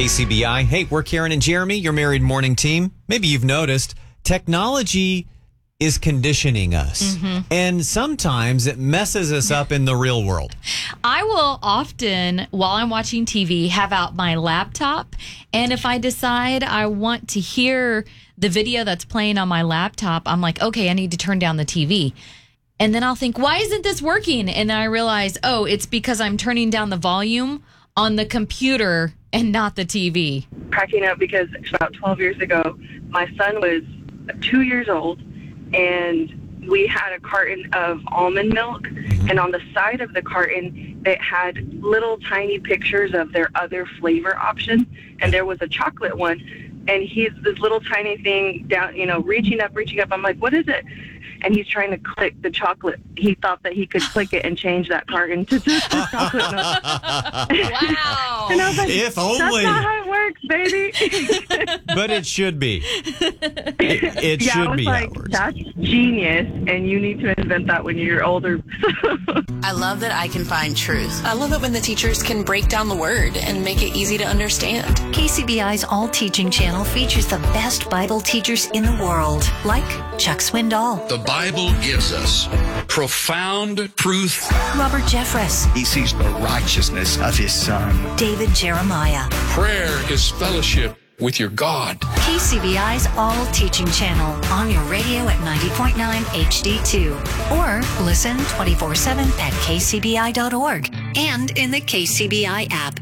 KCBI. Hey, we're Karen and Jeremy, your married morning team. Maybe you've noticed technology is conditioning us. And sometimes it messes us up in the real world. I will often, while I'm watching TV, have out my laptop. And if I decide I want to hear the video that's playing on my laptop, I'm like, okay, I need to turn down the TV. And then I'll think, why isn't this working? And then I realize, oh, it's because I'm turning down the volume on the computer and not the TV. Cracking up because about 12 years ago, my son was 2 years old, and we had a carton of almond milk, and on the side of the carton, it had little tiny pictures of their other flavor options, and there was a chocolate one, and he's this little tiny thing down, reaching up. I'm like, what is it? And he's trying to click the chocolate. He thought that he could click it and change that carton to just the chocolate milk. Wow. And I was like, If only. That's not how it works, baby. But it should be. It Yeah, I should was be how like, it works. that's genius, and you need to invent that when you're older. I love that I can find truth. I love it when the teachers can break down the word and make it easy to understand. KCBI's All Teaching channel features the best Bible teachers in the world, like Chuck Swindoll, The Bible gives us profound truth. Robert Jeffress, He sees the righteousness of his son. David Jeremiah. Prayer is fellowship with your God. KCBI's All Teaching channel on your radio at 90.9 HD2. Or listen 24/7 at kcbi.org and in the KCBI app.